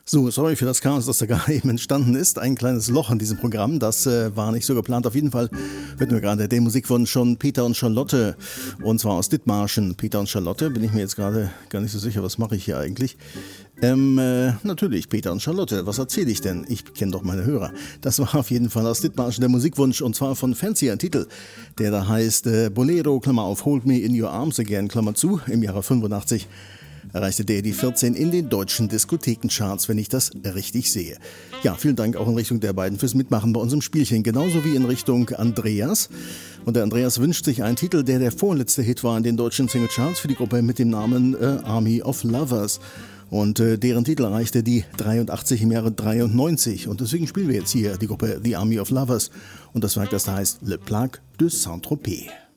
So, sorry für das Chaos, das da gerade eben entstanden ist. Ein kleines Loch in diesem Programm, das war nicht so geplant. Auf jeden Fall hörten wir gerade den Musikwunsch von Peter und Charlotte. Und zwar aus Dithmarschen. Peter und Charlotte, bin ich mir jetzt gerade gar nicht so sicher, was mache ich hier eigentlich? Natürlich, Peter und Charlotte, was erzähle ich denn? Ich kenne doch meine Hörer. Das war auf jeden Fall aus Dithmarschen der Musikwunsch und zwar von Fancy, ein Titel, der da heißt Bolero, Klammer auf, Hold Me in Your Arms Again, Klammer zu, im Jahre 85. Erreichte der die 14 in den deutschen Diskothekencharts, wenn ich das richtig sehe. Ja, vielen Dank auch in Richtung der beiden fürs Mitmachen bei unserem Spielchen, genauso wie in Richtung Andreas. Und der Andreas wünscht sich einen Titel, der vorletzte Hit war in den deutschen Singlecharts für die Gruppe mit dem Namen Army of Lovers. Und deren Titel erreichte die 83 im Jahre 93. Und deswegen spielen wir jetzt hier die Gruppe The Army of Lovers. Und das Werk, das heißt Le Plaque de Saint-Tropez.